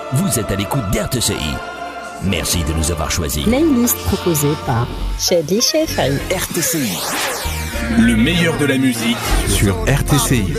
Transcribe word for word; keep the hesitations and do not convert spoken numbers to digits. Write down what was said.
Vous êtes à l'écoute d'R T C I. Merci de nous avoir choisis. Playlist proposée par Shadi Chefari. R T C I. Le meilleur de la musique sur R T C I.